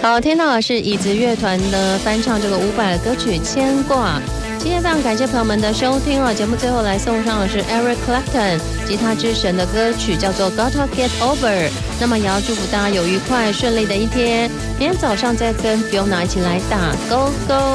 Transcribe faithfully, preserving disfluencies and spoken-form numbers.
好，听到的是椅子乐团的翻唱这个伍佰的歌曲《牵挂》。今天非常感谢朋友们的收听哦。节目最后来送上的是 Eric Clapton 吉他之神的歌曲，叫做 Gotta Get Over。那么也要祝福大家有愉快顺利的一天。明天早上再跟 Fiona 一起来打勾勾。